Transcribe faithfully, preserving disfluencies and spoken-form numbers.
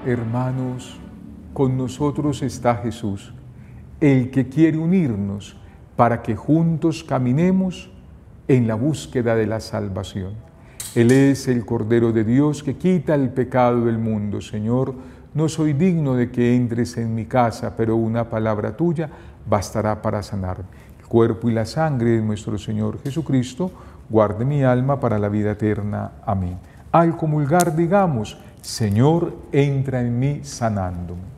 Hermanos, con nosotros está Jesús, el que quiere unirnos para que juntos caminemos en la búsqueda de la salvación. Él es el Cordero de Dios que quita el pecado del mundo. Señor, no soy digno de que entres en mi casa, pero una palabra tuya bastará para sanarme. El cuerpo y la sangre de nuestro Señor Jesucristo guarde mi alma para la vida eterna. Amén. Al comulgar digamos: Señor, entra en mí sanándome.